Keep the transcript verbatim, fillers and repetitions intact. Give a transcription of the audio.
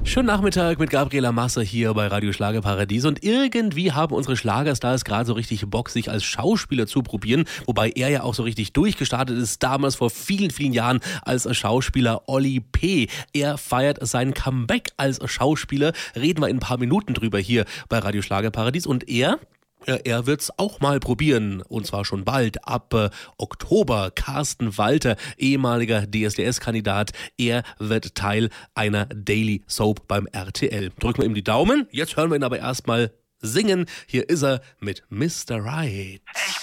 Schönen Nachmittag mit Gabriela Masse hier bei Radio Schlagerparadies. Und irgendwie haben unsere Schlagerstars gerade so richtig Bock, sich als Schauspieler zu probieren. Wobei er ja auch so richtig durchgestartet ist, damals vor vielen, vielen Jahren als Schauspieler Oli P. Er feiert sein Comeback als Schauspieler. Reden wir in ein paar Minuten drüber hier bei Radio Schlagerparadies. Und er... Ja, er wird's auch mal probieren, und zwar schon bald, ab äh, Oktober. Carsten Walter, ehemaliger D S D S-Kandidat, er wird Teil einer Daily Soap beim R T L. Drücken wir ihm die Daumen, jetzt hören wir ihn aber erstmal singen. Hier ist er mit Mister Right.